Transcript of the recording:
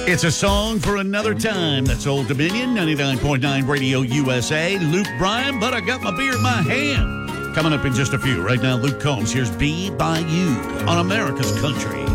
It's a song for another time. That's Old Dominion, 99.9 Radio USA. Luke Bryan, but I got my beer in my hand. Coming up in just a few. Right now, Luke Combs. Here's Be By You on America's Country.